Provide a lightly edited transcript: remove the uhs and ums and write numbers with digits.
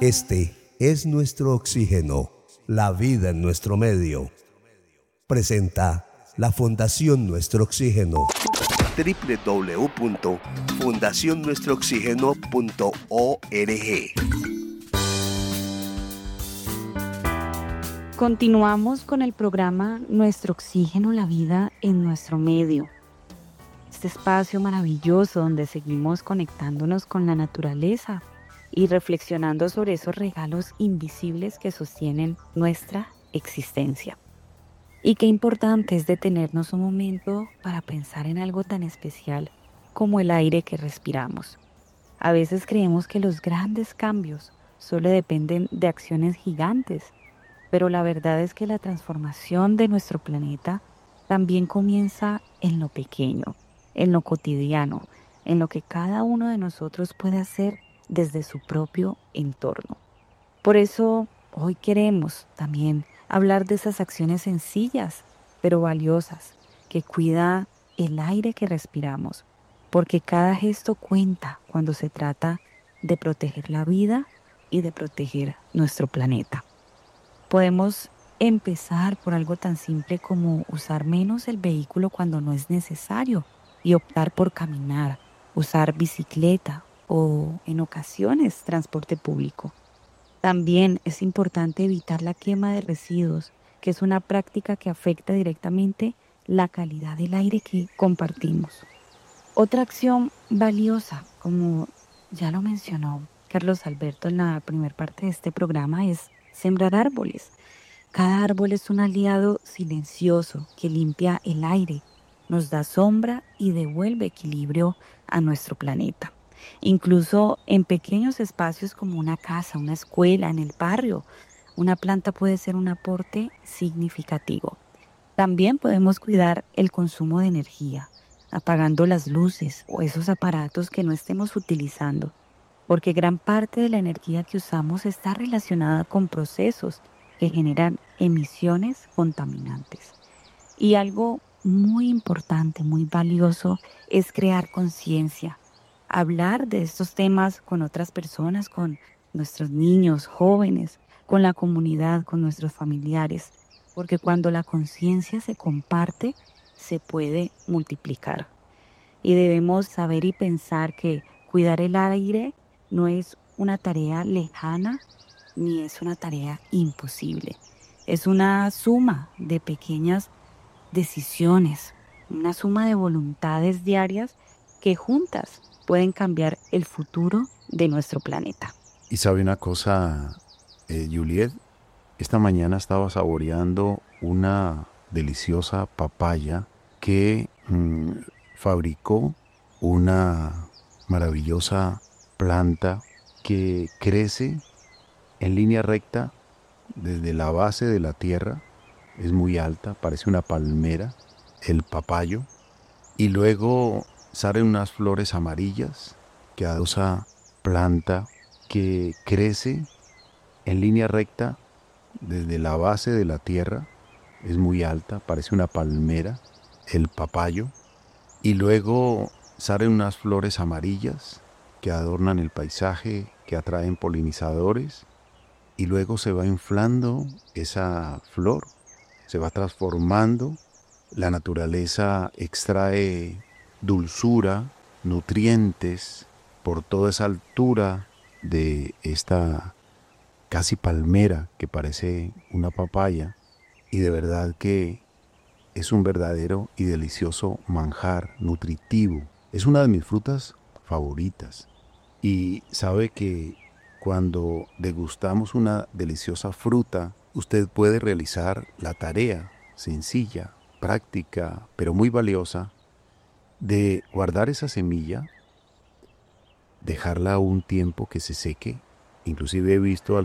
Este es nuestro oxígeno, la vida en nuestro medio. Presenta la Fundación Nuestro Oxígeno. www.fundacionnuestrooxígeno.org. Continuamos con el programa Nuestro Oxígeno, la vida en nuestro medio. Este espacio maravilloso donde seguimos conectándonos con la naturaleza y reflexionando sobre esos regalos invisibles que sostienen nuestra existencia. Y qué importante es detenernos un momento para pensar en algo tan especial como el aire que respiramos. A veces creemos que los grandes cambios solo dependen de acciones gigantes, pero la verdad es que la transformación de nuestro planeta también comienza en lo pequeño, en lo cotidiano, en lo que cada uno de nosotros puede hacer desde su propio entorno. Por eso hoy queremos también hablar de esas acciones sencillas, pero valiosas, que cuidan el aire que respiramos, porque cada gesto cuenta cuando se trata de proteger la vida y de proteger nuestro planeta. Podemos empezar por algo tan simple como usar menos el vehículo cuando no es necesario y optar por caminar, usar bicicleta o en ocasiones transporte público. También es importante evitar la quema de residuos, que es una práctica que afecta directamente la calidad del aire que compartimos. Otra acción valiosa, como ya lo mencionó Carlos Alberto en la primera parte de este programa, es sembrar árboles. Cada árbol es un aliado silencioso que limpia el aire, nos da sombra y devuelve equilibrio a nuestro planeta. Incluso en pequeños espacios como una casa, una escuela, en el barrio, una planta puede ser un aporte significativo. También podemos cuidar el consumo de energía, apagando las luces o esos aparatos que no estemos utilizando, porque gran parte de la energía que usamos está relacionada con procesos que generan emisiones contaminantes. Y algo muy importante, muy valioso, es crear conciencia, hablar de estos temas con otras personas, con nuestros niños, jóvenes, con la comunidad, con nuestros familiares, porque cuando la conciencia se comparte, se puede multiplicar. Y debemos saber y pensar que cuidar el aire no es una tarea lejana ni es una tarea imposible. Es una suma de pequeñas decisiones, una suma de voluntades diarias que juntas pueden cambiar el futuro de nuestro planeta. Y sabe una cosa, Juliet, esta mañana estaba saboreando una deliciosa papaya que fabricó una maravillosa planta que crece en línea recta desde la base de la tierra. Es muy alta, parece una palmera, el papayo, y luego salen unas flores amarillas que da esa planta que crece en línea recta desde la base de la tierra. Es muy alta, parece una palmera, el papayo, y luego salen unas flores amarillas que adornan el paisaje, que atraen polinizadores, y luego se va inflando esa flor, se va transformando, la naturaleza extrae dulzura, nutrientes por toda esa altura de esta casi palmera que parece una papaya, y de verdad que es un verdadero y delicioso manjar nutritivo. Es una de mis frutas favoritas. Y sabe que cuando degustamos una deliciosa fruta, usted puede realizar la tarea sencilla, práctica, pero muy valiosa, de guardar esa semilla, dejarla un tiempo que se seque. Inclusive he visto